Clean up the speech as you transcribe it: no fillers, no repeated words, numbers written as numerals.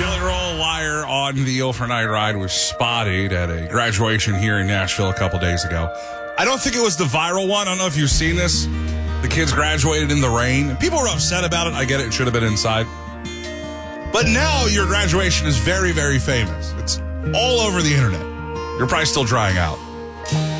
Jelly Roll Wire on the overnight ride was spotted at a graduation here in Nashville a couple days ago. I don't think it was the viral one. I don't know if you've seen this. The kids graduated in the rain. People were upset about it. I get it. It should have been inside. But now your graduation is very, very famous. It's all over the internet. You're probably still drying out.